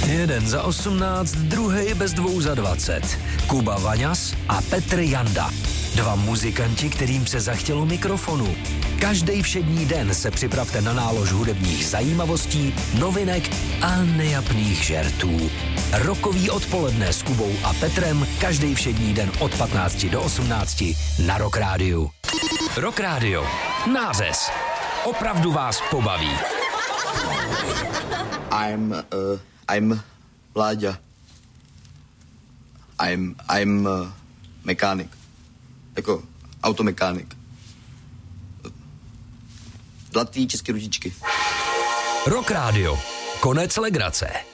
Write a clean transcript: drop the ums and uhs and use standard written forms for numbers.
Jeden za 18, druhý bez 2 za 20. Kuba Vaňas a Petr Janda. 2 muzikanti, kterým se zachtělo mikrofonu. Každý všední den se připravte na nálož hudebních zajímavostí, novinek a nejapných žertů. Rokový odpoledne s Kubou a Petrem každý všední den od 15 do 18 na Rock Rádiu. Rock Rádio. Nářez. Opravdu vás pobaví. I'm Láďa. I'm mechanic. Jako automechanik. Zlatý české ručičky. Rock Rádio. Konec legrace.